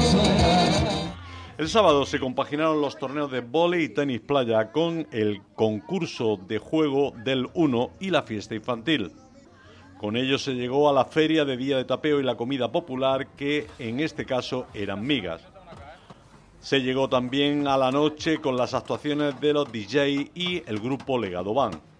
El sábado se compaginaron los torneos de vóley y tenis playa con el concurso de juego del 1 y la fiesta infantil. Con ello se llegó a la feria de día de tapeo y la comida popular, que en este caso eran migas. Se llegó también a la noche con las actuaciones de los DJ y el grupo Legado Band.